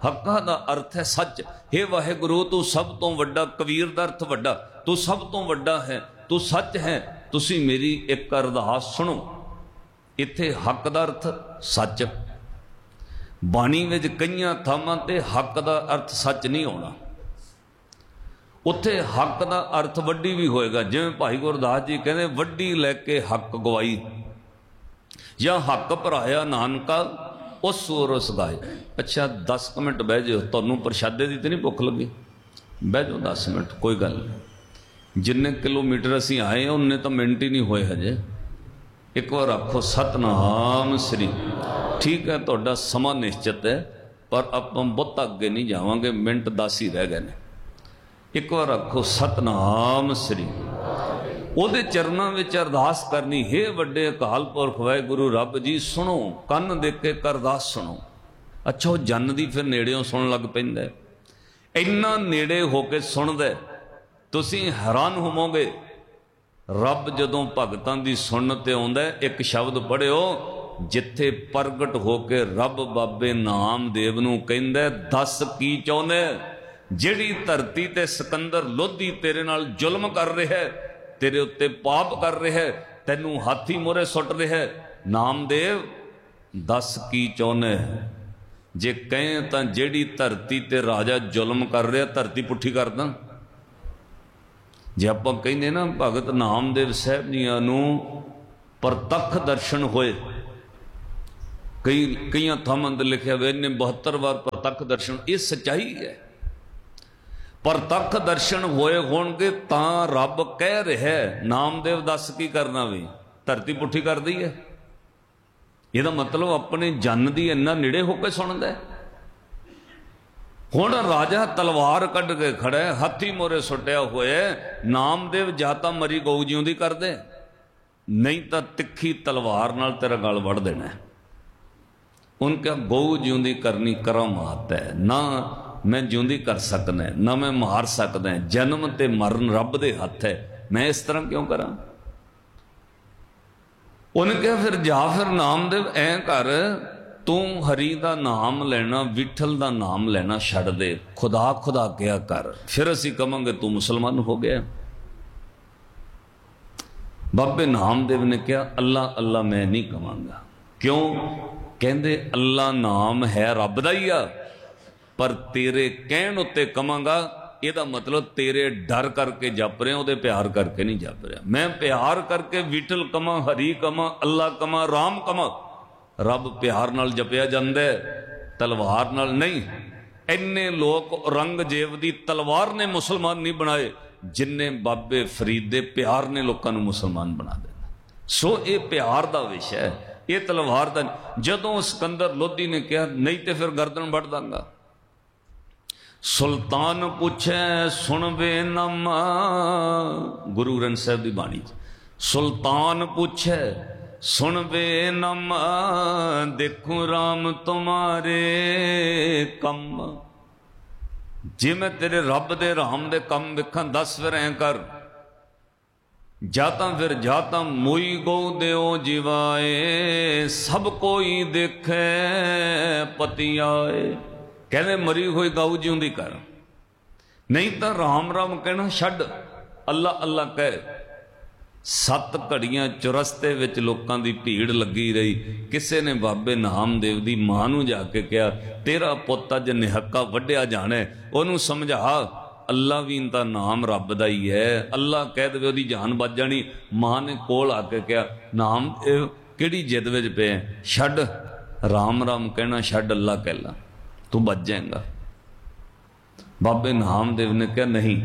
हक्का दा अर्थ है सच। हे वाहेगुरु तू सब तो वड्डा, कबीर दा अर्थ वड्डा, तू सब तो वड्डा है, तू सच है, तुसी मेरी एक अरदास सुनो। इत्थे हक दा अर्थ सच, बाणी विच कईयां थावां ते हक दा अर्थ सच नहीं होना, उत्थे हक दा अर्थ वड्डी भी होएगा। जिवें भाई गुरदास जी कहते वड्डी लैके हक गवाई, या हक भराया नानका उस सुर उस गाए। अच्छा 10 मिनट बह जाओ, तुहानूं प्रशादे की तो नहीं भुख लगी, बह जाओ 10 मिनट, कोई गल नहीं। जिन्ने किलोमीटर असीं आए उन्ने तो मिनट ही नहीं होए हजे। एक बार आखो सतनाम श्री। ठीक है तुहाडा समा निश्चित है, पर आपां बहुत अगे नहीं जावांगे, मिनट 10 ही रह गए ने। एक बार आखो सतनाम श्री। ਉਹਦੇ ਚਰਨਾਂ ਵਿੱਚ ਅਰਦਾਸ ਕਰਨੀ, हे ਵੱਡੇ ਅਕਾਲ ਪੁਰਖ ਵਾਹਿਗੁਰੂ ਰੱਬ ਜੀ ਸੁਣੋ, ਕੰਨ ਦੇ ਕੇ ਅਰਦਾਸ ਸੁਣੋ। ਅੱਛਾ ਉਹ ਜਨ ਦੀ ਫਿਰ ਨੇੜਿਓਂ ਸੁਣਨ ਲੱਗ ਪੈਂਦਾ, ਇੰਨਾ ਨੇੜੇ ਹੋ ਕੇ ਸੁਣਦਾ ਤੁਸੀਂ ਹੈਰਾਨ ਹੋਵੋਗੇ। ਰੱਬ ਜਦੋਂ ਭਗਤਾਂ ਦੀ ਸੁਣਨ ਤੇ ਆਉਂਦਾ, ਇੱਕ ਸ਼ਬਦ ਪੜ੍ਹਿਓ, ਜਿੱਥੇ ਪ੍ਰਗਟ ਹੋ ਕੇ ਰੱਬ ਬਾਬੇ ਨਾਮਦੇਵ ਨੂੰ ਕਹਿੰਦਾ ਦੱਸ ਕੀ ਚਾਹੁੰਦਾ। ਜਿਹੜੀ ਧਰਤੀ ਤੇ ਸਿਕੰਦਰ ਲੋਧੀ ਤੇਰੇ ਨਾਲ ਜ਼ੁਲਮ ਕਰ ਰਿਹਾ, तेरे उत्ते पाप कर रहा है, तेनू हाथी मोरे सुट रहा है, नामदेव दस की चाहुंदे। जे कहें तो जेड़ी धरती ते राजा जुल्म कर रहा, धरती पुठी कर दा। जे आपां कहंदे ना भगत नामदेव साहब जियां नूं प्रतख दर्शन होए, कई थावां ते लिखिया वे इन्हें 72 बार प्रतख दर्शन, ये सच्चाई है। प्रतख दर्शन होए होणगे तां रब कह रहा नामदेव दस की करना, भी धरती पुठी कर दी है। यदा मतलब अपने जन की इन्ना नेड़े होकर सुनता है। हुण राजा तलवार कढ़ के खड़ा है, हाथी मोरे सुटिया होया, नामदेव जाता मरी गऊ जिउंदी कर दे, नहीं तो तिखी तलवार नाल तेरा गल वड़ देना है। उनका गऊ जिउंदी करनी करामात है, ना मैं जिउंदी कर सकना, ना मैं मार सकदा। जन्म ते मरण रब दे हथ है, मैं इस तरह क्यों करा। उन्हें कहा फिर जा, फिर नामदेव ऐ कर, तू हरी दा नाम लेना, विठल दा नाम लेना छड़ दे, खुदा खुदा क्या कर, फिर असी कहांगे तू मुसलमान हो गया। बाबे नामदेव ने कहा अल्लाह अल्लाह मैं नहीं कहांगा। क्यों? कहंदे अल्लाह नाम है रब दा ही आ, पर तेरे कहण उत्ते कमांगा, ਇਹਦਾ मतलब तेरे डर करके जप रहे, ਉਹਦੇ प्यार करके नहीं जप रहा। मैं प्यार करके विठल कमा, हरी कमा, अल्लाह कमा, राम कमा। रब प्यार नाल जपिया जांदा, तलवार नाल नहीं। इन्ने लोग औरंगजेब दी तलवार ने मुसलमान नहीं बनाए, जिन्ने बाबे फरीद दे प्यार ने लोगों को मुसलमान बना देना। सो ये प्यार दा विषय है, ये तलवार दा। जदों सिकंदर लोधी ने कहा नहीं तो फिर गर्दन वड़ दांगा। सुल्तान पूछे सुन वे नम, गुरु ग्रंथ साहब की बाणी, सुल्तान पूछे सुन वे नम, देखूं राम तुम्हारे कम। जे मैं तेरे रब दे राम दे कम वेखां दस फिर ऐ कर। जाता फिर जाता मोई गौ देओ जीवाए, सब कोई देखे पति आए। कहने मरी हुई गऊ जिउंदी कर, नहीं तो राम राम कहना छड्ड, अल्लाह अल्लाह कह। 7 घड़ियां चौरस्ते विच लोकां दी भीड़ लगी रही। किसी ने बाबे नामदेव दी मां नूं जाके कहा तेरा पुत्त अज निहक्का वड्ढिया जाना है, ओनू समझा अल्लाह भी इनका नाम रब दा ही है, अल्लाह कह दे ओदी जान बच जानी। मां ने कोल आके कहा नामदेव किहड़ी जिद विच पे, छड्ड राम राम कहना छड्ड, अल्लाह कह ला तू बच जाएगा। बाबे नामदेव ने कहा नहीं,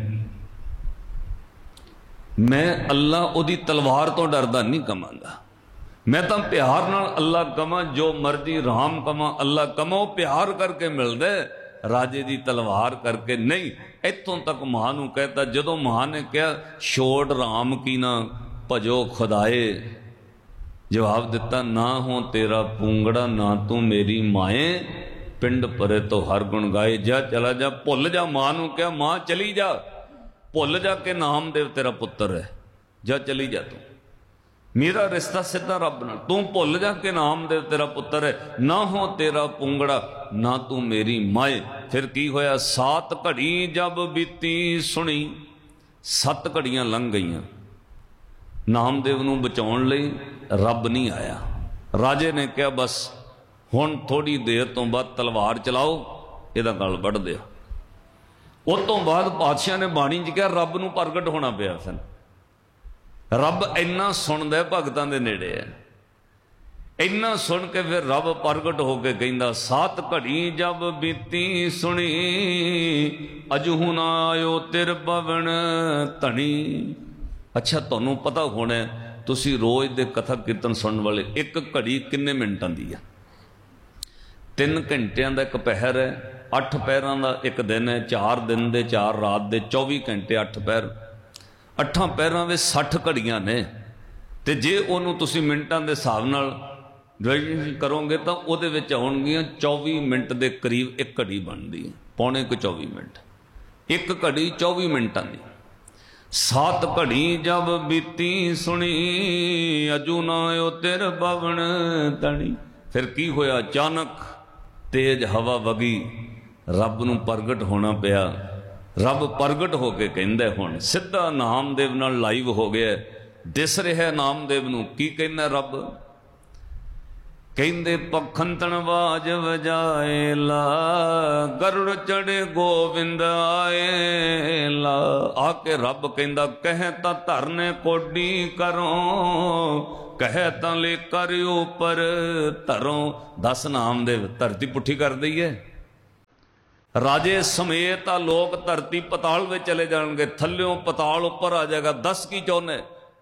मैं अल्लाह ओदी तलवार तो डरदा नहीं कमांगा, मैं तो प्यार नाल अल्लाह कमा, जो मर्जी राम कमा अल्लाह कमा, वो प्यार करके मिलदे, राजे दी तलवार करके नहीं। इत्थों तक मां नूं कहता, जदों मां ने कहा छोड़ राम की ना भजो खुदाए, जवाब दिता ना हो तेरा पूंगड़ा ना तू मेरी माए, पिंड परे तो हर गुण गाए। जा चला जा, भुल जा। मां नूं कहा मां चली जा, भुल जा के नामदेव तेरा पुत्र है, जा चली जा तू, मेरा रिश्ता सीधा रब नाल, तू भुल जा के नामदेव तेरा पुत्र है। ना हो तेरा पूंगड़ा ना तू मेरी माए। फिर की होया, सात घड़ी जब बीती सुनी, 7 घड़ियां लंघ गईयां, नामदेव नूं बचाउण लई रब नहीं आया। राजे ने कहा बस हुण थोड़ी देर तो बाद तलवार चलाओ, इहदा गल वढ़ दिओ। उस तो बाद पातशाह ने बाणी च कहा रब नूं प्रगट होना पिया। फिर रब इन्ना सुनदा भगतां दे नेड़े है, इन्ना सुन के फिर रब प्रगट हो के कहंदा, 7 घड़ी जब बीती सुनी, अजहू ना आयो तिर पवन धनी। अच्छा तुहानूं पता होना, तुसी रोज दे कथा कीर्तन सुनने वाले, एक घड़ी किन्ने मिनटां दी है? 3 घंटियां दा एक पहर है, 8 पहरां दा एक दिन है, 4 दिन दे 4 रात दे 24 घंटे 8 पहर, 8 पहरां दे 60 घड़ियां ने। ते जे उहनूं तुसीं मिनटां दे हिसाब नाल डिवीजन करोगे तो उहदे विच आउणगीਆਂ 24 मिनट के करीब एक घड़ी बनती है, पौने को 24 मिनट, एक घड़ी 24 मिनटां दी। 7 घड़ी जब बीती सुनी, अजू ना आयो तिर पवन धनी। फिर की होया, अचानक तेज हवा वगी, रब नूं प्रगट होना पिया। रब प्रगट हो के कहंदा, हुण सीधा नामदेव नाल लाइव हो गया, दिस रहा नामदेव नूं। की कहना रब? कहंदे पखंतन वाज वजाए ला, गरुड़ चढ़े गोविंद आए ला। आके रब कहंदा, कह तां धरने कोडी करो, कह तां लेकर ऊपर धरो। 10 नामदेव धरती पुठी कर दी है, राजे समेत आ लोग धरती पताल में चले जाएंगे, थल्यों पताल ऊपर आ जाएगा। 10 की चाहुंदे?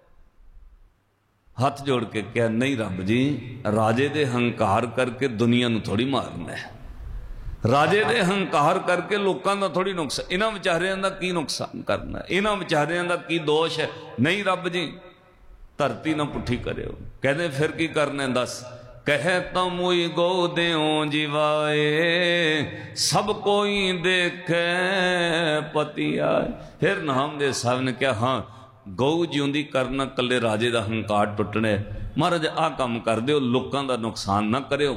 हाथ जोड़ के क्या? नहीं रब जी, राजे दे हंकार करके दुनिया नूं थोड़ी मारना है, राजे दे हंकार करके लोगों का थोड़ी नुकसान, इन्हां विचारियां दा की नुकसान करना, इन्हां विचारियां दा की दोष है? नहीं रब जी, धरती ना पुठी करियो। कहते फिर की करना? 10 कह तो मुई गो देओ जीवाए, सब कोई देखे पति आए। फिर नामदेव साहब ने कहा, हाँ गऊ जिउंदी करना, कले राजे का हंकार टुटने। महाराज आ काम कर दिओ, लोगों का नुकसान ना करियो,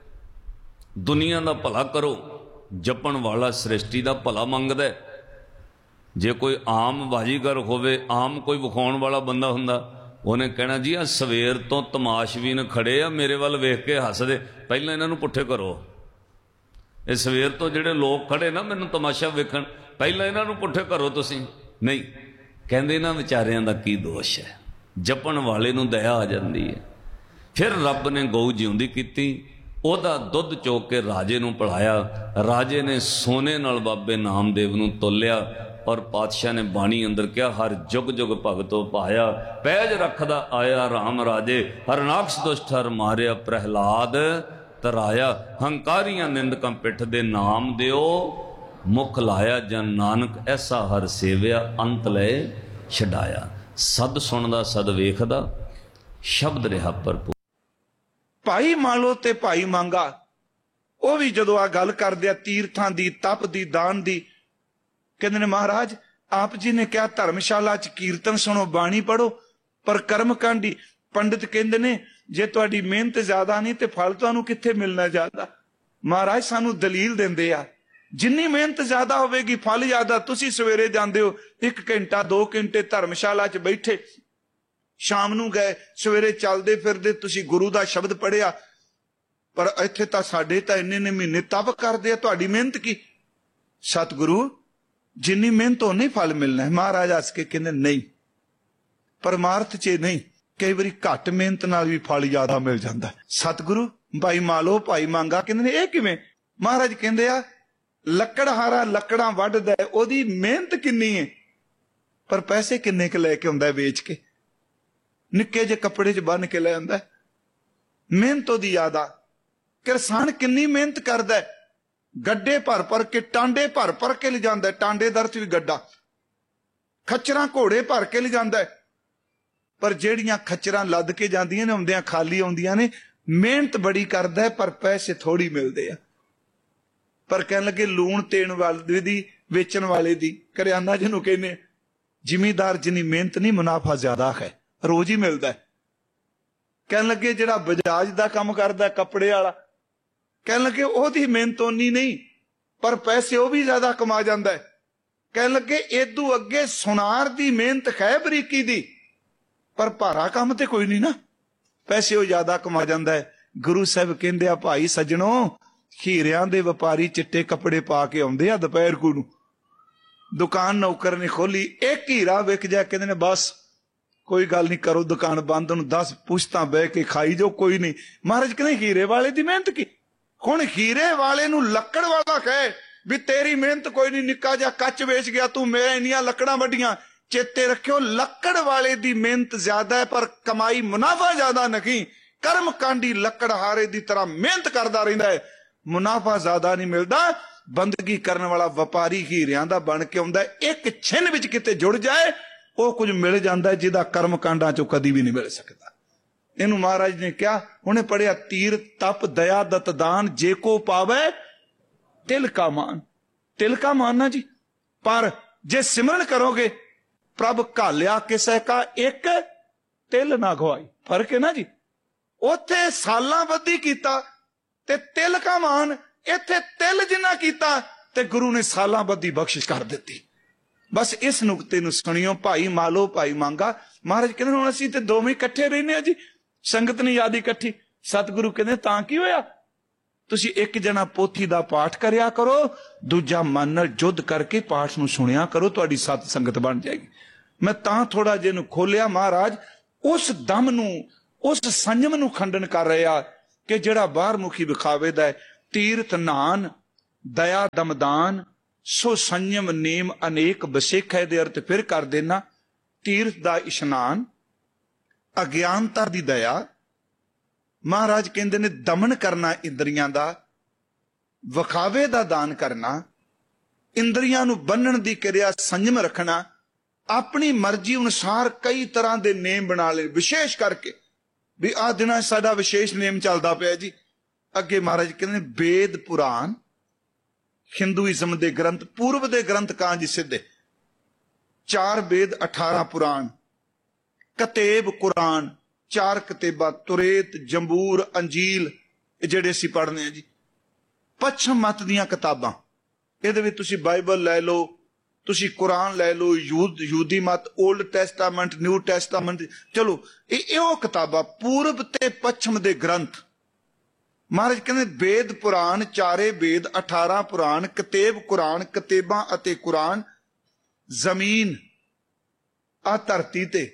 दुनिया का भला करो। जपन वाला सृष्टि का भला मंगदा। जे कोई आम बाजीगर होवे, आम कोई विखाउण वाला बंदा हुंदा, उन्हें कहना जी आ सवेर तो तमाशबीन खड़े आ, मेरे वाल वेख के हसदे, पहले इन्हां नूं पुट्ठे करो। ये सवेर तो जिहड़े लोग खड़े ना मैनूं तमाशा वेखण, पहले इन्हां नूं पुट्ठे करो तुसीं। नहीं, कहंदे इन्हां विचारियां दा की दोष है, जपण वाले नूं दया आ जांदी है। फिर रब ने गऊ जिउंदी कीती, ओदा दुੱਧ चोक के राजे नूं पिलाया। राजे ने सोने नाल बाबे नामदेव नूं तोलिया और पातशाह ने बाणी अंदर क्या, हर जुग जुग भगतो पाया, पैज रखदा आया राम राजे, हरनाक्ष दुष्ट हर मारिया, प्रहलाद तराया। हंकारियां निंदकां पिठ दे नाम दिओ, मुख लाया जन नानक, ऐसा हर सेविया, अंत ले छडाया। सद सुनदा सद वेखदा, शब्द रिहा भरपूर। भाई मालो ते भाई मांगा, ਉਹ ਵੀ ਜਦੋਂ ਆ ਗੱਲ ਕਰਦੇ ਆ ਤੀਰਥਾਂ ਦੀ, ਤਪ ਦੀ, ਦਾਨ ਦੀ, ਕਹਿੰਦੇ ਨੇ ਮਹਾਰਾਜ ਆਪ ਜੀ ਨੇ ਕਿਹਾ ਧਰਮਸ਼ਾਲਾ ਚ ਕੀਰਤਨ ਸੁਣੋ, ਬਾਣੀ ਪੜੋ, ਪਰ ਕਰਮਕਾਂਡੀ ਪੰਡਿਤ ਕਹਿੰਦੇ ਨੇ ਜੇ ਤੁਹਾਡੀ ਮਿਹਨਤ ਜ਼ਿਆਦਾ ਨਹੀਂ ਤੇ ਫਲ ਤੁਹਾਨੂੰ ਕਿੱਥੇ ਮਿਲਣਾ ਜ਼ਿਆਦਾ। ਮਹਾਰਾਜ ਸਾਨੂੰ ਦਲੀਲ ਦਿੰਦੇ ਆ, ਜਿੰਨੀ ਮਿਹਨਤ ਜ਼ਿਆਦਾ ਹੋਵੇਗੀ ਫਲ ਜ਼ਿਆਦਾ। ਤੁਸੀਂ ਸਵੇਰੇ ਜਾਂਦੇ ਹੋ 1 ਘੰਟਾ 2 ਘੰਟੇ ਧਰਮਸ਼ਾਲਾ ਚ ਬੈਠੇ, ਸ਼ਾਮ ਨੂੰ ਗਏ, ਸਵੇਰੇ ਚੱਲਦੇ ਫਿਰਦੇ ਤੁਸੀਂ ਗੁਰੂ ਦਾ ਸ਼ਬਦ ਪੜਿਆ, ਪਰ ਇੱਥੇ ਤਾਂ ਸਾਡੇ ਤਾਂ ਇੰਨੇ ਮਹੀਨੇ ਤਪ ਕਰਦੇ ਆ, ਤੁਹਾਡੀ ਮਿਹਨਤ ਕੀ? ਸਤਿਗੁਰੂ ਜਿੰਨੀ ਮਿਹਨਤ ਉਹਨੇ ਫਲ ਮਿਲਣਾ ਹੈ। ਮਹਾਰਾਜ ਹੱਸ ਕੇ ਕਹਿੰਦੇ ਨਹੀਂ, ਪਰਮਾਰਥ ਚ ਨਹੀਂ, ਕਈ ਵਾਰੀ ਘੱਟ ਮਿਹਨਤ ਨਾਲ ਵੀ ਫਲ ਜ਼ਿਆਦਾ ਮਿਲ ਜਾਂਦਾ। ਸਤਿਗੁਰੂ ਭਾਈ ਮਾਲੋ ਭਾਈ ਮੰਗਾ ਕਹਿੰਦੇ ਨੇ ਇਹ ਕਿਵੇਂ? ਮਹਾਰਾਜ ਕਹਿੰਦੇ ਆ ਲੱਕੜਹਾਰਾ ਲੱਕੜਾਂ ਵੱਢਦਾ, ਉਹਦੀ ਮਿਹਨਤ ਕਿੰਨੀ ਹੈ, ਪਰ ਪੈਸੇ ਕਿੰਨੇ ਕੁ ਲੈ ਕੇ ਆਉਂਦਾ ਵੇਚ ਕੇ, ਨਿੱਕੇ ਜਿਹੇ ਕੱਪੜੇ 'ਚ ਬੰਨ ਕੇ ਲੈ ਆਉਂਦਾ। ਮਿਹਨਤ ਉਹਦੀ ਜ਼ਿਆਦਾ। ਕਿਸਾਨ ਕਿੰਨੀ ਮਿਹਨਤ ਕਰਦਾ, ਗੱਡੇ ਭਰ ਭਰ ਕੇ, ਟਾਂਡੇ ਭਰ ਭਰ ਕੇ ਲਿਜਾਂਦਾ, ਟਾਂਡੇ ਦਰ 'ਚ ਵੀ ਗੱਡਾ, ਖੱਚਰਾਂ ਘੋੜੇ ਭਰ ਕੇ ਲਿਜਾਂਦਾ, ਪਰ ਜਿਹੜੀਆਂ ਖੱਚਰਾਂ ਲੱਦ ਕੇ ਜਾਂਦੀਆਂ ਨੇ ਆਉਂਦਿਆਂ ਖਾਲੀ ਆਉਂਦੀਆਂ ਨੇ। ਮਿਹਨਤ ਬੜੀ ਕਰਦਾ ਪਰ ਪੈਸੇ ਥੋੜੀ ਮਿਲਦੇ ਆ। ਪਰ ਕਹਿਣ ਲੱਗੇ ਲੂਣ ਤੇਣ ਵਾਲੇ ਦੀ, ਵੇਚਣ ਵਾਲੇ ਦੀ, ਕਰਿਆਨਾ ਜਿਹਨੂੰ ਕਹਿੰਦੇ, ਜ਼ਿਮੀਦਾਰ ਜਿੰਨੀ ਮਿਹਨਤ ਨਹੀਂ ਮੁਨਾਫਾ ਜ਼ਿਆਦਾ ਹੈ, ਰੋਜ਼ ਹੀ ਮਿਲਦਾ। ਕਹਿਣ ਲੱਗੇ ਜਿਹੜਾ ਬਜਾਜ ਦਾ ਕੰਮ ਕਰਦਾ ਕੱਪੜੇ ਵਾਲਾ, ਕਹਿਣ ਲੱਗੇ ਉਹਦੀ ਮਿਹਨਤ ਓਨੀ ਨਹੀਂ, ਪਰ ਪੈਸੇ ਉਹ ਵੀ ਜ਼ਿਆਦਾ ਕਮਾ ਜਾਂਦਾ ਹੈ। ਕਹਿਣ ਲੱਗੇ ਏਦੂ ਅੱਗੇ ਸੁਨਾਰ ਦੀ ਮਿਹਨਤ ਹੈ ਬਰੀਕੀ ਦੀ, ਪਰ ਭਾਰਾ ਕੰਮ ਤੇ ਕੋਈ ਨਹੀਂ ਨਾ, ਪੈਸੇ ਉਹ ਜ਼ਿਆਦਾ ਕਮਾ ਜਾਂਦਾ ਹੈ। ਗੁਰੂ ਸਾਹਿਬ ਕਹਿੰਦੇ ਆ, ਭਾਈ ਸੱਜਣੋ, ਹੀਰਿਆਂ ਦੇ ਵਪਾਰੀ ਚਿੱਟੇ ਕੱਪੜੇ ਪਾ ਕੇ ਆਉਂਦੇ ਆ ਦੁਪਹਿਰ ਕੂ ਨੂੰ, ਦੁਕਾਨ ਨੌਕਰ ਨੇ ਖੋਲੀ, ਇੱਕ ਹੀਰਾ ਵਿਕ ਜਾ, ਕਹਿੰਦੇ ਨੇ ਬਸ ਕੋਈ ਗੱਲ ਨਹੀਂ, ਕਰੋ ਦੁਕਾਨ ਬੰਦ, ਉਹਨੂੰ 10 ਪੁਸ਼ਤਾਂ ਬਹਿ ਕੇ ਖਾਈ ਜੋ, ਕੋਈ ਨਹੀਂ। ਮਹਾਰਾਜ ਕਹਿੰਦੇ ਹੀਰੇ ਵਾਲੇ ਦੀ ਮਿਹਨਤ ਕੀ? ਹੁਣ ਹੀਰੇ ਵਾਲੇ ਨੂੰ ਲੱਕੜ ਵਾਲਾ ਕਹੇ ਵੀ ਤੇਰੀ ਮਿਹਨਤ ਕੋਈ ਨਹੀਂ, ਨਿੱਕਾ ਜਿਹਾ ਕੱਚ ਵੇਚ ਗਿਆ ਤੂੰ, ਮੇਰੇ ਇੰਨੀਆਂ ਲੱਕੜਾਂ ਵੱਡੀਆਂ। ਚੇਤੇ ਰੱਖਿਓ, ਲੱਕੜ ਵਾਲੇ ਦੀ ਮਿਹਨਤ ਜ਼ਿਆਦਾ ਹੈ ਪਰ ਕਮਾਈ ਮੁਨਾਫਾ ਜ਼ਿਆਦਾ ਨਹੀਂ। ਕਰਮ ਕਾਂਡੀ ਲੱਕੜਹਾਰੇ ਦੀ ਤਰ੍ਹਾਂ ਮਿਹਨਤ ਕਰਦਾ ਰਹਿੰਦਾ ਹੈ, ਮੁਨਾਫਾ ਜ਼ਿਆਦਾ ਨਹੀਂ ਮਿਲਦਾ। ਬੰਦਗੀ ਕਰਨ ਵਾਲਾ ਵਪਾਰੀ ਹੀਰਿਆਂ ਦਾ ਬਣ ਕੇ ਆਉਂਦਾ, ਇੱਕ ਛਿਨ ਵਿੱਚ ਕਿਤੇ ਜੁੜ ਜਾਏ ਉਹ ਕੁਝ ਮਿਲ ਜਾਂਦਾ ਜਿਹਦਾ ਕਰਮ ਕਾਂਡਾਂ ਚੋਂ ਕਦੀ ਵੀ ਨਹੀਂ ਮਿਲ ਸਕਦਾ। ਇਹਨੂੰ ਮਹਾਰਾਜ ਨੇ ਕਿਹਾ, ਉਹਨੇ ਪੜਿਆ, ਤੀਰ ਤਪ ਦਇਆ ਦਤ ਦਾਨ ਜੇ ਕੋ ਪਾਵੇ ਤਿਲ ਕਾ ਮਾਨ। ਤਿਲ ਕਾ ਮਾਨ ਨਾ ਜੀ, ਪਰ ਜੇ ਸਿਮਰਨ ਕਰੋਗੇ ਪ੍ਰਭ ਘਾਲਿਆ ਕਿਸੇ ਕਾ ਇੱਕ ਤਿਲ ਨਾ ਗਵਾਈ। ਫਰਕ ਹੈ ਨਾ ਜੀ, ਉੱਥੇ ਸਾਲਾਂ ਬੱਧੀ ਕੀਤਾ ਤੇ ਤਿਲ ਕਾ ਮਾਨ, ਇੱਥੇ ਤਿਲ ਜਿੰਨਾ ਕੀਤਾ ਤੇ ਗੁਰੂ ਨੇ ਸਾਲਾਂ ਬੱਧੀ ਬਖਸ਼ਿਸ਼ ਕਰ ਦਿੱਤੀ। ਬਸ ਇਸ ਨੁਕਤੇ ਨੂੰ ਸੁਣਿਓ, ਭਾਈ ਮਾਲੋ ਭਾਈ ਮੰਗਾ। ਮਹਾਰਾਜ ਕਹਿੰਦੇ ਹੁਣ ਅਸੀਂ ਤੇ ਦੋਵੇਂ ਇਕੱਠੇ ਰਹਿੰਦੇ ਆ ਜੀ, ਸੰਗਤ ਨਹੀਂ ਯਾਦ ਇਕੱਠੀ। ਸਤਿਗੁਰੂ ਕਹਿੰਦੇ ਤਾਂ ਕੀ ਹੋਇਆ, ਤੁਸੀਂ ਇੱਕ ਜਣਾ ਪੋਥੀ ਦਾ ਪਾਠ ਕਰਿਆ ਕਰੋ, ਦੂਜਾ ਮਨ ਨਾਲ ਜੁੱਧ ਕਰਕੇ ਪਾਠ ਨੂੰ ਸੁਣਿਆ ਕਰੋ, ਤੁਹਾਡੀ ਸਤ ਸੰਗਤ ਬਣ ਜਾਏਗੀ। ਮੈਂ ਤਾਂ ਥੋੜਾ ਜਿਹਾ ਨੂੰ ਖੋਲਿਆ, ਮਹਾਰਾਜ ਉਸ ਦਮ ਨੂੰ, ਉਸ ਸੰਜਮ ਨੂੰ ਖੰਡਨ ਕਰ ਰਿਹਾ ਕਿ ਜਿਹੜਾ ਬਾਹਰ ਮੁਖੀ ਵਿਖਾਵੇ ਦਾ ਹੈ। ਤੀਰਥ ਨਾਨ ਦਇਆ ਦਮਦਾਨ ਸੋ ਸੰਜਮ ਨੇਮ ਅਨੇਕ ਬਸੇਖੇ ਦੇ ਅਰਥ ਫਿਰ ਕਰ ਦੇਣਾ। ਤੀਰਥ ਦਾ ਇਸ਼ਨਾਨ, ਅਗਿਆਨਤਾ ਦੀ ਦਇਆ, ਮਹਾਰਾਜ ਕਹਿੰਦੇ ਨੇ ਦਮਨ ਕਰਨਾ ਇੰਦਰੀਆਂ ਦਾ, ਵਿਖਾਵੇ ਦਾ ਦਾਨ ਕਰਨਾ, ਇੰਦਰੀਆਂ ਨੂੰ ਬੰਨਣ ਦੀ ਕਿਰਿਆ ਸੰਜਮ ਰੱਖਣਾ, ਆਪਣੀ ਮਰਜ਼ੀ ਅਨੁਸਾਰ ਕਈ ਤਰ੍ਹਾਂ ਦੇ ਨੇਮ ਬਣਾ ਲਏ, ਵਿਸ਼ੇਸ਼ ਕਰਕੇ ਵੀ ਆਹ ਦਿਨਾਂ ਸਾਡਾ ਵਿਸ਼ੇਸ਼ ਨੇਮ ਚੱਲਦਾ ਪਿਆ ਜੀ। ਅੱਗੇ ਮਹਾਰਾਜ ਕਹਿੰਦੇ ਨੇ ਵੇਦ ਪੁਰਾਣ, ਹਿੰਦੂਇਜ਼ਮ ਦੇ ਗ੍ਰੰਥ, ਪੂਰਬ ਦੇ ਗ੍ਰੰਥ ਕਾਂਜ ਸਿੱਧੇ, 4 ਵੇਦ 18 ਪੁਰਾਣ, ਕਤੇਬ ਕੁਰਾਨ 4 ਕਤੇਬਾਂ, ਤੁਰੇਤ ਜੰਬੂਰ ਅੰਜੀਲ, ਇਹ ਜਿਹੜੇ ਅਸੀਂ ਪੜ੍ਹਨੇ ਆ ਜੀ। ਪੱਛਮ ਮਤ ਦੀਆਂ ਕਿਤਾਬਾਂ, ਇਹਦੇ ਵਿੱਚ ਤੁਸੀਂ ਬਾਈਬਲ ਲੈ ਲਓ, ਤੁਸੀਂ ਕੁਰਾਨ ਲੈ ਲਓ, ਯਹੂਦੀ ਮਤ, ਓਲਡ ਟੈਸਟਾਮੈਂਟ, ਨਿਊ ਟੈਸਟਾਮੈਂਟ, ਚਲੋ ਇਹ ਉਹ ਕਿਤਾਬਾਂ ਪੂਰਬ ਤੇ ਪੱਛਮ ਦੇ ਗ੍ਰੰਥ। ਮਹਾਰਾਜ ਕਹਿੰਦੇ ਵੇਦ ਪੁਰਾਣ, 4 ਵੇਦ 18 ਪੁਰਾਣ, ਕਤੇਬ ਕੁਰਾਨ, ਕਤੇਬਾਂ ਅਤੇ ਕੁਰਾਨ, ਜ਼ਮੀਨ ਆ ਧਰਤੀ ਤੇ,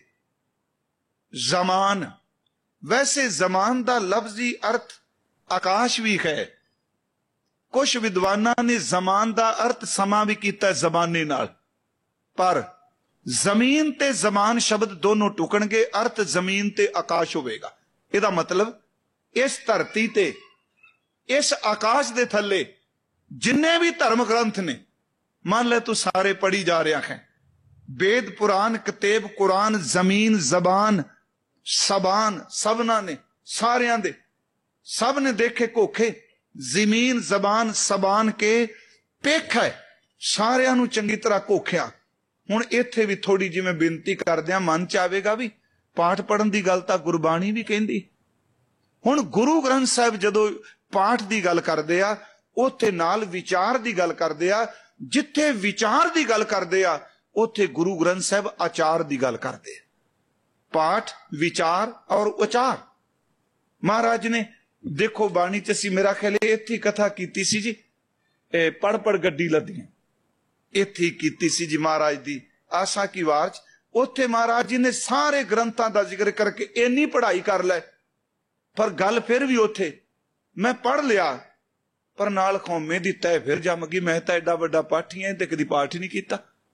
ਜ਼ਮਾਨ, ਵੈਸੇ ਜ਼ਮਾਨ ਦਾ ਲਫ਼ਜ਼ੀ ਅਰਥ ਆਕਾਸ਼ ਵੀ ਹੈ। ਕੁਝ ਵਿਦਵਾਨਾਂ ਨੇ ਜ਼ਮਾਨ ਦਾ ਅਰਥ ਸਮਾਂ ਵੀ ਕੀਤਾ ਜ਼ਮਾਨੇ ਨਾਲ, ਪਰ ਜ਼ਮੀਨ ਤੇ ਜ਼ਮਾਨ ਸ਼ਬਦ ਦੋਨੋਂ ਟੁਕਣਗੇ, ਅਰਥ ਜ਼ਮੀਨ ਤੇ ਆਕਾਸ਼ ਹੋਵੇਗਾ। ਇਹਦਾ ਮਤਲਬ ਇਸ ਧਰਤੀ ਤੇ, ਇਸ ਆਕਾਸ਼ ਦੇ ਥੱਲੇ ਜਿੰਨੇ ਵੀ ਧਰਮ ਗ੍ਰੰਥ ਨੇ, ਮੰਨ ਲੈ ਤੂੰ ਸਾਰੇ ਪੜ੍ਹੀ ਜਾ ਰਿਹਾ ਹੈ, ਵੇਦ ਪੁਰਾਨ ਕਤੇਬ ਕੁਰਾਨ ਜ਼ਮੀਨ ਜ਼ਬਾਨ ਸਬਾਨ, ਸਭਨਾਂ ਨੇ, ਸਾਰਿਆਂ ਦੇ, ਸਭ ਨੇ ਦੇਖੇ ਕੋਖੇ, ਜ਼ਮੀਨ ਜ਼ਬਾਨ ਸਬਾਨ ਕੇ ਪੇਖ ਹੈ, ਸਾਰਿਆਂ ਨੂੰ ਚੰਗੀ ਤਰ੍ਹਾਂ ਕੋਖਿਆ। ਹੁਣ ਇੱਥੇ ਵੀ ਥੋੜੀ ਜਿਵੇਂ ਬੇਨਤੀ ਕਰਦਿਆਂ ਮਨ ਚ ਆਵੇਗਾ ਵੀ ਪਾਠ ਪੜਨ ਦੀ ਗੱਲ ਤਾਂ ਗੁਰਬਾਣੀ ਵੀ ਕਹਿੰਦੀ। ਹੁਣ ਗੁਰੂ ਗ੍ਰੰਥ ਸਾਹਿਬ ਜਦੋਂ ਪਾਠ ਦੀ ਗੱਲ ਕਰਦੇ ਆ, ਉੱਥੇ ਨਾਲ ਵਿਚਾਰ ਦੀ ਗੱਲ ਕਰਦੇ ਆ। ਜਿੱਥੇ ਵਿਚਾਰ ਦੀ ਗੱਲ ਕਰਦੇ ਆ, ਉੱਥੇ ਗੁਰੂ ਗ੍ਰੰਥ ਸਾਹਿਬ ਆਚਾਰ ਦੀ ਗੱਲ ਕਰਦੇ ਆ। ਪਾਠ, ਵਿਚਾਰ ਔਰ ਉਚਾਰ। ਮਹਾਰਾਜ ਨੇ ਦੇਖੋ ਬਾਣੀ ਚ ਅਸੀਂ ਮੇਰਾ ਖਿਆਲ ਇੱਥੇ ਕਥਾ ਕੀਤੀ ਸੀ ਜੀ, ਪੜ ਗੱਡੀ ਲੱਦੀਆਂ, ਇੱਥੇ ਕੀਤੀ ਸੀ ਜੀ ਮਹਾਰਾਜ ਦੀ ਆਸਾ ਕੀ ਵਾਰ ਚ। ਉੱਥੇ ਮਹਾਰਾਜ ਜੀ ਨੇ ਸਾਰੇ ਗ੍ਰੰਥਾਂ ਦਾ ਜ਼ਿਕਰ ਕਰਕੇ ਇੰਨੀ ਪੜ੍ਹਾਈ ਕਰ ਲੈ, ਪਰ ਗੱਲ ਫਿਰ ਵੀ ਉੱਥੇ ਮੈਂ ਪੜ੍ਹ ਲਿਆ, ਪਰ ਨਾਲ ਖੌਮੇ ਦੀ ਤੈ ਫਿਰ ਜੰਮ ਗਈ। ਮੈਂ ਤਾਂ ਐਡਾ ਵੱਡਾ ਪਾਠੀ ਐ ਤੇ ਕਦੀ ਪਾਠ ਹੀ ਨਹੀਂ ਕੀਤਾ।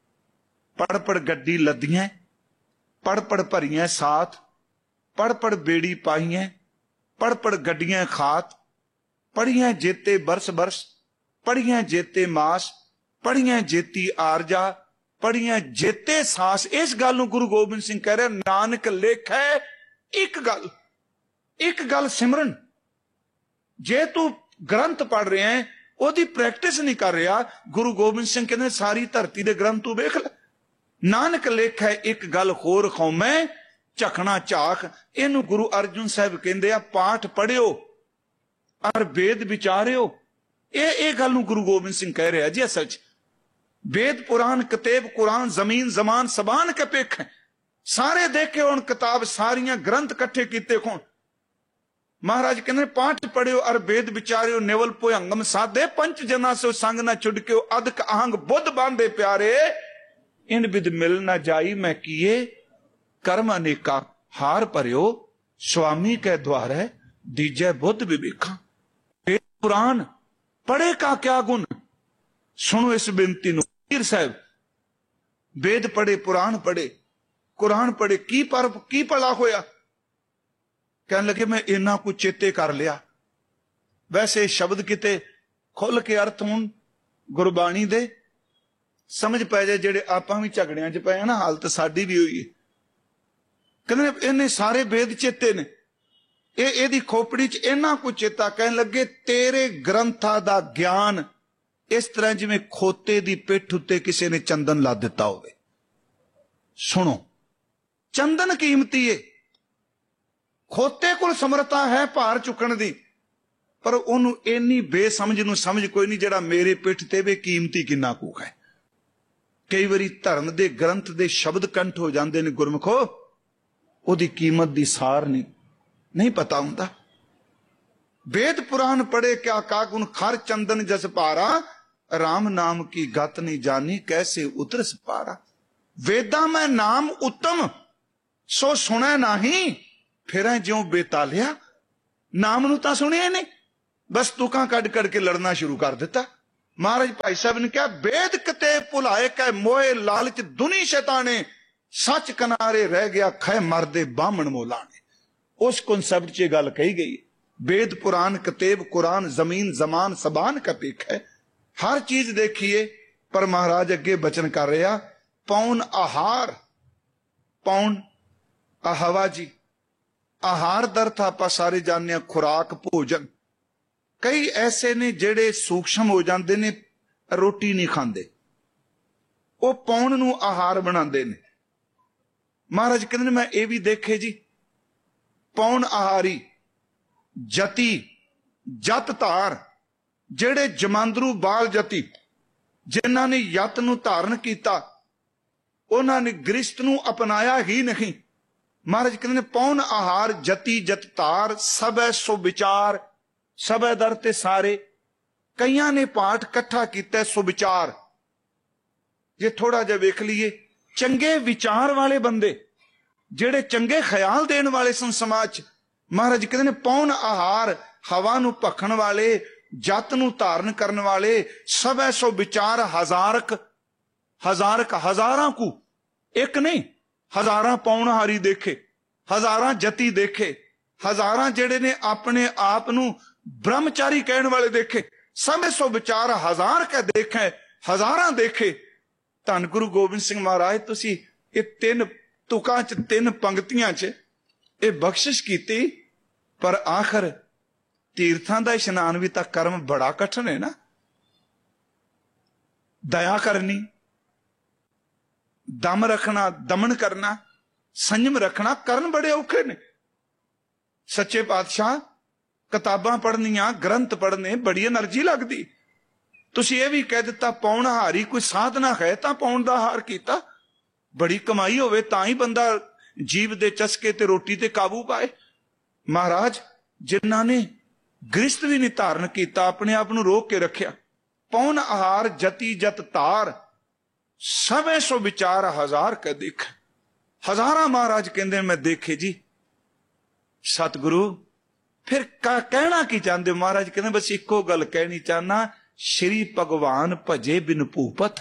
ਪੜ ਗੱਡੀ ਲੱਦੀਆਂ, ਪੜ ਭਰੀਆਂ ਸਾਥ, ਪੜ ਬੇੜੀ ਪਾਈਆਂ, ਪੜ ਗੱਡੀਆਂ ਖਾਤ, ਪੜੀਆਂ ਜੇਤੇ ਬਰਸ ਬਰਸ, ਪੜੀਆਂ ਜੇਤੇ ਮਾਸ, ਪੜੀਆਂ ਜੇਤੀ ਆਰਜਾ, ਪੜੀਆਂ ਜੇਤੇ ਸਾਸ। ਇਸ ਗੱਲ ਨੂੰ ਗੁਰੂ ਗੋਬਿੰਦ ਸਿੰਘ ਕਹਿ ਰਿਹਾ, ਨਾਨਕ ਲੇਖੈ ਇੱਕ ਗੱਲ ਸਿਮਰਨ। ਜੇ ਤੂੰ ਗ੍ਰੰਥ ਪੜ ਰਿਹਾ ਹੈ, ਉਹਦੀ ਪ੍ਰੈਕਟਿਸ ਨਹੀਂ ਕਰ ਰਿਹਾ, ਗੁਰੂ ਗੋਬਿੰਦ ਸਿੰਘ ਕਹਿੰਦੇ ਸਾਰੀ ਧਰਤੀ ਦੇ ਗ੍ਰੰਥ ਤੂੰ ਵੇਖ ਲੈ। ਨਾਨਕ ਲੇਖੈ ਇੱਕ ਗੱਲ ਹੋਰ ਖੌਮੈ ਝਖਣਾ ਝਾਖ। ਇਹਨੂੰ ਗੁਰੂ ਅਰਜਨ ਸਾਹਿਬ ਕਹਿੰਦੇ ਆ, ਪਾਠ ਪੜਿਓ ਅਰ ਵੇਦ ਵਿਚਾਰਿਓ। ਇਹ ਗੱਲ ਨੂੰ ਗੁਰੂ ਗੋਬਿੰਦ ਸਿੰਘ ਕਹਿ ਰਿਹਾ ਜੀ। ਅਸਲ 'ਚ वेद पुराण कतेब कुरान जमीन जमान सबान के पेख है, सारे देखे हुण किताब सारियां ग्रंथ इकट्ठे कीते खोण। महाराज कहने पाठ पढ़ियो अर वेद विचारियो, नेवल पोयंगम साधे, पंच जना सो संग ना छुड़कियो, अदक आहंग बुद्ध बांधे प्यारे, इन विद मिल ना जाई मैं किए, कर्म अनेका हार भरियो, स्वामी के द्वार है दीजै बुद्ध विवेखा। वेद पुराण पढ़े का क्या गुण, सुनो इस बेनती नूं। पीर साहब वेद पढ़े, पुराण पढ़े, कुरान पढ़े, की भला होया? कहने लगे मैं इन्ना कुछ चेते कर लिया। वैसे शब्द किते खुल के अर्थ होण गुरबाणी दे समझ पै जाए, जेड़े आपां भी झगड़ियां च पए ना, हालत साडी भी होई है। कहंदे इन्हें सारे वेद चेते ने, एदी खोपड़ी च इन्ना कुछ चेता। कहने लगे तेरे ग्रंथां दा ज्ञान इस तरह जिवें खोते दी पिठ उत्ते किसी ने चंदन ला दिता होवे। सुनो, चंदन कीमती है, खोते कोल समर्था है भार चुकण दी, पर ओनू इन्नी बेसमझ नूं समझ कोई नहीं जिहड़ा मेरे पिठ ते वे कीमती किन्ना कू है। कई बारी धर्म दे ग्रंथ दे शब्द कंठ हो जांदे ने गुरमुखो, ओदी कीमत दी सार नहीं पता हुंदा। वेद पुराण पढ़े क्या कागुन, खर चंदन जस पारा, राम नाम की गत नहीं जानी, कैसे उतरस पारा। वेदा में नाम उत्तम, सो सुने नाही, फिर ज्यों बेतालिया। नाम नू तां सुनिया नहीं, बस तुकां कड़ कड़ के लड़ना शुरू कर दिता। महाराज भाई साहब ने कहा वेद कते भुलाए कै मोए, लालच दुनी शैताने, सच किनारे रह गया खै मरदे बामण मोलाने। उस कॉन्सेप्ट च गल कही गई। वेद पुराण कतेब कुरान जमीन जमान सबान का पेख है, हर चीज देखिए। पर महाराज अगे बचन कर रहा, पौन आहार, पौन आहवा जी, आहार दर्थ आपां सारे जानने खुराक भोजन। कई ऐसे ने जेड़े सूक्ष्म हो जाते ने, रोटी नहीं खाते, वो पौन नू आहार बनाते ने। महाराज कहते मैं ये भी देखे जी, पौन आहारी जति जत धार, जेड़े जमांदरू बाल जति जिन्हां ने यत नू धारण किया, उन्हां ने गृहस्थ नू अपनाया ही नहीं। महाराज कहते पौन आहार जति जत धार, सबै सो विचार, सबै दर ते सारे। कईयां ने पाठ कट्ठा किया सुविचार। जे थोड़ा जिहा वेख लीए, चंगे विचार वाले बंदे, जेड़े चंगे ख्याल देने वाले सन समाज। महाराज कहते ने पौन आहार, हवा नू भखण वाले, जत नू धारण करने वाले, सब सो विचार हजारक, हजारां कू, एक नहीं हजारां पौनहारी देखे, हजारां जति देखे, हजारां जेड़े ने अपने आप नू ब्रह्मचारी कहने वाले देखे, सब सो विचार हजार के देखे, हजारां देखे। धन गुरु गोबिंद सिंह महाराज तुसी ये तीन तुकां च, तीन पंक्तियां च ये बख्शिश कीती। पर आखिर तीर्थां दा इशनान भी तां कर्म बड़ा कठिन है ना। दया करनी, दम रखना, दमन करना, संयम रखना, करन बड़े औखे ने। सच्चे पातशाह किताबां पढ़नियां, ग्रंथ पढ़ने बड़ी एनर्जी लगदी। तुसीं ये भी कह दिता पौण हारी, कोई साधना है तां पौण दा हार कीता। बड़ी कमाई होवे तां ही बंदा जीव दे चस्के ते रोटी ते काबू पाए। महाराज जिन्हां ने गृहस्थ भी नहीं धारण किया, अपने आप नूं रोक के रखिया। पौन आहार जति जत तार, सवै सो विचार हजार के देख। हजारां महाराज कहंदे मैं देखे जी। सतगुरु फिर कहना की चाहते? महाराज कहते बस इको गल कहनी चाहना, श्री भगवान भजे बिन भूपत।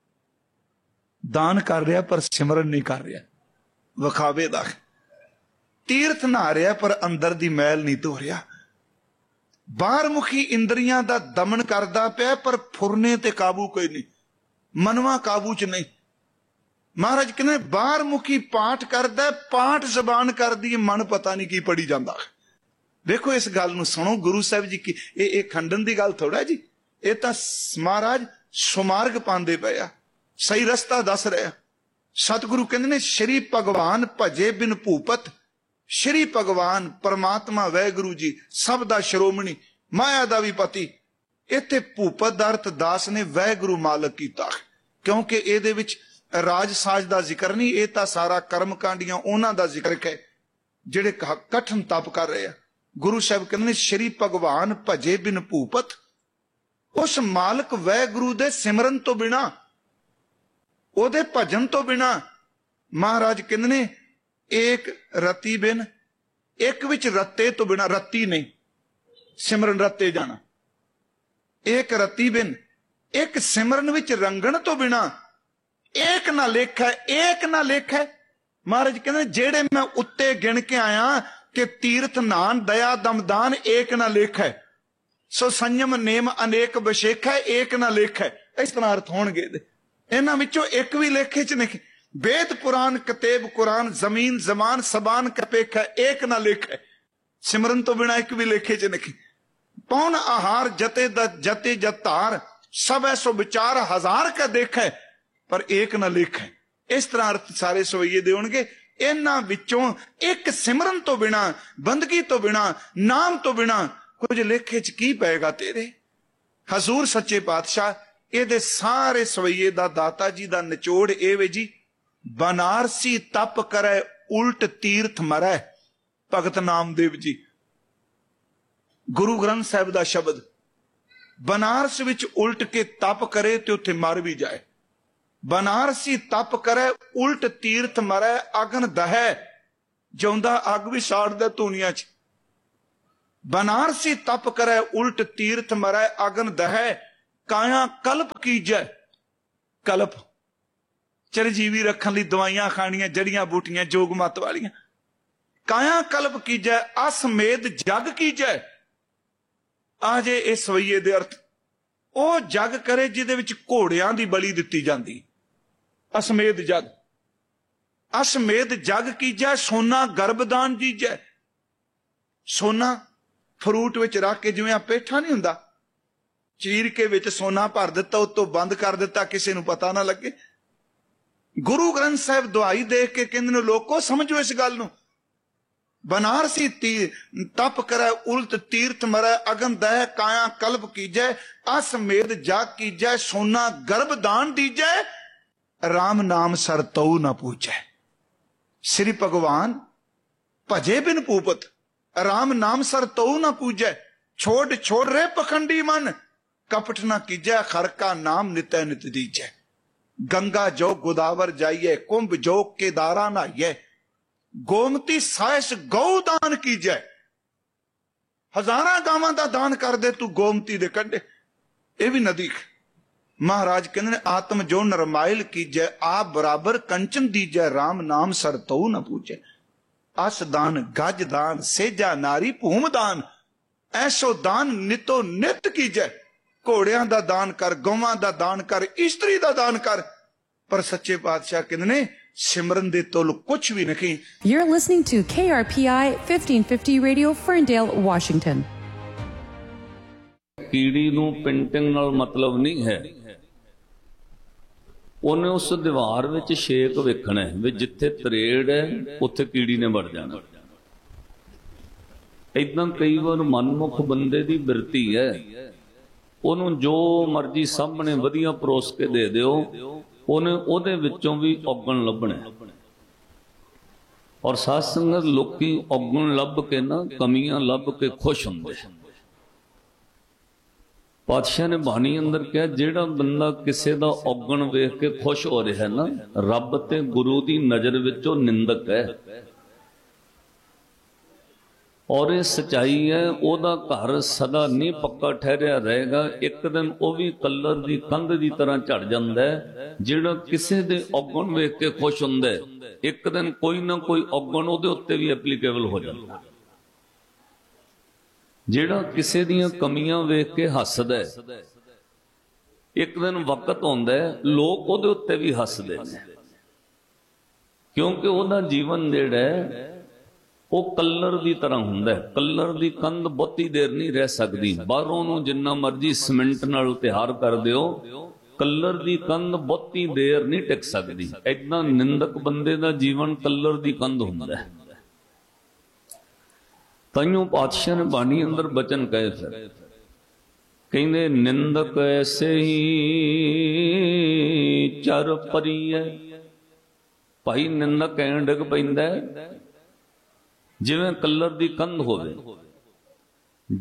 दान कर रहा पर सिमरन नहीं कर रहा, विखावे दा। तीर्थ नहा रहा पर अंदर दी मैल नहीं धो रहा। बाहर मुखी इंद्रियां दा दमन करदा पिया पर फुरने ते काबू कोई नहीं, मनवा काबू च नहीं। महाराज कहने बाहर मुखी पाठ करदा, पाठ जबान कर दी, मन पता नहीं की पढ़ी जांदा। देखो इस गल नूं सुनो, गुरु साहब जी की ये खंडन की गल थोड़ा जी, ये तो महाराज सुमार्ग पांदे पे आ, सही रस्ता दस रहा। सतगुरु कहंदे ने श्री भगवान भजे बिन भूपत। श्री भगवान परमात्मा वैगुरु जी सब दा श्रोमणी, ਮਾਇਆ ਦਾ ਵੀ ਪਤੀ। ਇੱਥੇ ਭੂਪਤ ਦਾ ਅਰਥ ਦਾਸ ਨੇ ਵਾਹਿਗੁਰੂ ਮਾਲਕ ਕੀਤਾ, ਕਿਉਂਕਿ ਇਹਦੇ ਵਿੱਚ ਰਾਜ ਸਾਜ ਦਾ ਜ਼ਿਕਰ ਨਹੀਂ, ਇਹ ਤਾਂ ਸਾਰਾ ਕਰਮ ਕਾਂਡੀਆਂ ਉਹਨਾਂ ਦਾ ਜ਼ਿਕਰ ਹੈ ਜਿਹੜੇ ਕਠਨ ਤਪ ਕਰ ਰਹੇ ਆ। ਗੁਰੂ ਸਾਹਿਬ ਕਹਿੰਦੇ ਨੇ ਸ਼੍ਰੀ ਭਗਵਾਨ ਭਜੇ ਬਿਨ ਭੂਪਤ, ਉਸ ਮਾਲਕ ਵਾਹਿਗੁਰੂ ਦੇ ਸਿਮਰਨ ਤੋਂ ਬਿਨਾ, ਉਹਦੇ ਭਜਨ ਤੋਂ ਬਿਨਾ, ਮਹਾਰਾਜ ਕਹਿੰਦੇ ਨੇ ਏਕ ਰਤੀ ਬਿਨ, ਇੱਕ ਵਿੱਚ ਰੱਤੇ ਤੋਂ ਬਿਨਾ, ਰੱਤੀ ਨਹੀਂ ਸਿਮਰਨ ਰੱਤੇ ਜਾਣਾ, ਏਕ ਰਤੀ ਬਿਨ, ਇੱਕ ਸਿਮਰਨ ਵਿੱਚ ਰੰਗਣ ਤੋਂ ਬਿਨਾ, ਏਕ ਨਾ ਲੇਖੈ, ਏਕ ਨਾ ਲੇਖੈ। ਮਹਾਰਾਜ ਕਹਿੰਦੇ ਜਿਹੜੇ ਮੈਂ ਉੱਤੇ ਗਿਣ ਕੇ ਆਇਆ ਕਿ ਤੀਰਥ ਨਾਨ ਦਇਆ ਦਮਦਾਨ ਏਕ ਨਾ ਲੇਖੈ, ਸੋ ਸੰਯਮ ਨੇਮ ਅਨੇਕ ਬਸ਼ੇਖੈ ਏਕ ਨਾ ਲੇਖੈ। ਇਸ ਤਰ੍ਹਾਂ ਅਰਥ ਹੋਣਗੇ ਇਹਨਾਂ ਵਿੱਚੋਂ ਇੱਕ ਵੀ ਲੇਖੇ ਚ ਨਹੀਂ। वेद पुराण कतेब कुरान जमीन जमान सबान कपेख है एक ना लेख है। सिमरन तो बिना एक भी लेखे च नहीं। पौन आहार जते जते जतार सब ऐसो विचार हजार का देख है पर एक ना लेख है। इस तरह अर्थ सारे सवैये दे होणगे। इन्हां विचों एक सिमरन तो बिना बंदगी तो बिना नाम तो बिना कुछ लेखे च की पेगा तेरे। हजूर सच्चे पातशाह इहदे सारे सवैये दा दाता जी दा निचोड़ ए वे जी, बनारसी तप करे उल्ट तीर्थ मरै। भगत नामदेव जी गुरु ग्रंथ साहिब दा शब्द, बनारस विच उल्ट के तप करे ते उत्थे मर भी जाए। बनारसी तप करे उल्ट तीर्थ मरै, अगन दहै जिउंदा अग भी साड़दा धूनियां च। बनारसी तप करे उल्ट तीर्थ मरै, अगन दहै काया कल्प कीजै। कल्प चिरजीवी रखन लई दवाइयां खाणियां, जड़ियां बूटियां जोग मत वालियां। काया कल्प कीजै असमेध जग कीजै। आजे इस सवैये दे अर्थ ਉਹ ਜਗ ਕਰੇ ਜਿਹਦੇ ਵਿੱਚ ਘੋੜਿਆਂ ਦੀ ਬਲੀ ਦਿੱਤੀ ਜਾਂਦੀ। ਅਸਮੇਧ ਜਗ, ਅਸਮੇਧ ਜਗ ਕੀਜੈ ਸੋਨਾ ਗਰਭਦਾਨ ਜੀਜੈ। ਸੋਨਾ ਫਰੂਟ ਵਿੱਚ ਰੱਖ ਕੇ ਜਿਵੇਂ ਆ ਪੇਠਾ ਨਹੀਂ ਹੁੰਦਾ, ਚੀਰ ਕੇ ਵਿੱਚ ਸੋਨਾ ਭਰ ਦਿੱਤਾ, ਉਤੋਂ ਬੰਦ ਕਰ ਦਿੱਤਾ, ਕਿਸੇ ਨੂੰ ਪਤਾ ਨਾ ਲੱਗੇ। ਗੁਰੂ ਗ੍ਰੰਥ ਸਾਹਿਬ ਦੁਹਾਈ ਦੇਖ ਕੇ ਕਹਿੰਦੇ ਨੇ ਲੋਕੋ ਸਮਝੋ ਇਸ ਗੱਲ ਨੂੰ। बनारसी तप करे उल्ट तीर्थ मरै, अगन दह काया कल्प कीजै असमेध जाग कीजै सोना गर्भदान दीजै राम नाम सर तऊ न पूजै। श्री भगवान भजे बिन पूपत राम नाम सर तऊ न पूजै। छोड़ छोड़ रे पखंडी मन कपट न कीजै खर का नाम नित नित दीजै। गंगा जो गोदावर जाइए कुंभ जो केदारा नहाइए गोमती साइस गौदान कीजै। हजारां गावां दा दान कर दे तू गोमती दे कंढे, ये भी नदी। महाराज कहते ने आत्म जो नरमाइल कीजै आप बराबर कंचन दीजै राम नाम सर तऊ न पूजै। अस दान गज दान सेजा नारी भूम दान ऐसो दान नितो नित कीजै। घोड़ियां दा दान कर, गौवां दा दान कर, इस्त्री दा दान कर, पर सच्चे पातशाह कहते ने सिमरन दे तोल कुछ भी नहीं। You're listening to KRPI 1550 Radio, Ferndale, Washington. ਕੀੜੀ ਨੂੰ ਪੇਂਟਿੰਗ ਨਾਲ ਮਤਲਬ ਨਹੀਂ ਹੈ। ਉਹਨੇ ਉਸ ਦੀਵਾਰ ਵਿੱਚ ਛੇਕ ਵੇਖਣਾ ਹੈ ਵੀ ਜਿੱਥੇ ਤਰੇੜ ਹੈ ਉੱਥੇ ਕੀੜੀ ਨੇ ਵੜ ਜਾਣਾ। ਇਦਾਂ ਕਈ ਵਾਰ ਮਨਮੁਖ ਬੰਦੇ ਦੀ ਬਿਰਤੀ ਹੈ, ਉਹਨੂੰ ਜੋ ਮਰਜ਼ੀ ਸਾਹਮਣੇ ਵਧੀਆ ਪਰੋਸ ਕੇ ਦੇ ਦਿਓ, ਉਹਨੇ ਉਹਦੇ ਵਿੱਚੋਂ ਵੀ ਔਗਣ ਲੱਭਣਾ। ਔਰ ਸਾਧ ਸੰਗਤ ਲੋਕੀ ਔਗਣ ਲੱਭ ਕੇ ਨਾ, ਕਮੀਆਂ ਲੱਭ ਕੇ ਖੁਸ਼ ਹੁੰਦੇ। ਪਾਤਸ਼ਾਹ ਨੇ ਬਾਣੀ ਅੰਦਰ ਕਿਹਾ ਜਿਹੜਾ ਬੰਦਾ ਕਿਸੇ ਦਾ ਔਗਣ ਵੇਖ ਕੇ ਖੁਸ਼ ਹੋ ਰਿਹਾ ਨਾ, ਰੱਬ ਤੇ ਗੁਰੂ ਦੀ ਨਜ਼ਰ ਵਿੱਚ ਉਹ ਨਿੰਦਕ ਹੈ। ਔਰ ਇਹ ਸਚਾਈ ਹੈ। ਉਹਦਾ ਘਰ ਸਦਾ ਨਹੀਂ ਪੱਕਾ ਠਹਿਰਿਆ ਰਹੇਗਾ, ਇੱਕ ਦਿਨ ਉਹ ਵੀ ਕਲਰ ਦੀ ਕੰਧ ਦੀ ਤਰ੍ਹਾਂ ਝੜ ਜਾਂਦਾ ਹੈ। ਜਿਹੜਾ ਕਿਸੇ ਦੇ ਔਗਣ ਵੇਖ ਕੇ ਖੁਸ਼ ਹੁੰਦਾ ਹੈ, ਇੱਕ ਦਿਨ ਕੋਈ ਨਾ ਕੋਈ ਔਗਣ ਉਹਦੇ ਉੱਤੇ ਵੀ ਐਪਲੀਕੇਬਲ ਹੋ ਜਾਂਦਾ। ਜਿਹੜਾ ਕਿਸੇ ਦੀਆਂ ਕਮੀਆਂ ਵੇਖ ਕੇ ਹੱਸਦਾ ਹੈ, ਇੱਕ ਦਿਨ ਵਕਤ ਆਉਂਦਾ ਹੈ ਲੋਕ ਉਹਦੇ ਉੱਤੇ ਵੀ ਹੱਸਦੇ ਨੇ, ਕਿਉਂਕਿ ਉਹਦਾ ਜੀਵਨ ਜਿਹੜਾ ਹੈ ਉਹ ਕਲਰ ਦੀ ਤਰ੍ਹਾਂ ਹੁੰਦਾ ਹੈ। ਕਲਰ ਦੀ ਕੰਧ ਬਹੁਤੀ ਦੇਰ ਨਹੀਂ ਰਹਿ ਸਕਦੀ। ਬਾਹਰੋਂ ਨੂੰ ਜਿੰਨਾ ਮਰਜ਼ੀ ਸੀਮੈਂਟ ਨਾਲ ਤਿਆਰ ਕਰ ਦਿਓ, ਕਲਰ ਦੀ ਕੰਧ ਬਹੁਤੀ ਦੇਰ ਨਹੀਂ ਟਿਕ ਸਕਦੀ। ਏਦਾਂ ਨਿੰਦਕ ਬੰਦੇ ਦਾ ਜੀਵਨ ਕਲਰ ਦੀ ਕੰਧ ਹੁੰਦਾ ਹੈ। ਤਾਈਓ ਪਾਤਸ਼ਾਹ ਨੇ ਬਾਣੀ ਅੰਦਰ ਬਚਨ ਕਹੇ ਫਿਰ, ਕਹਿੰਦੇ ਨਿੰਦਕ ਐਸੇ ਹੀ ਚਰ ਪਰੀਐ। ਭਾਈ ਨਿੰਦਕ ਐਂ ਡਿੱਗ ਪੈਂਦਾ ਜਿਵੇਂ ਕੱਲਰ ਦੀ ਕੰਧ ਹੋਵੇ,